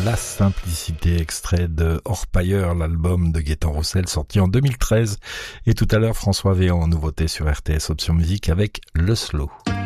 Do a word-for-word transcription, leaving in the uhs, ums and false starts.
La simplicité, extrait de Orpailleur, l'album de Gaëtan Roussel sorti en deux mille treize. Et tout à l'heure, François Véan en nouveauté sur R T S Option Musique avec Le Slow.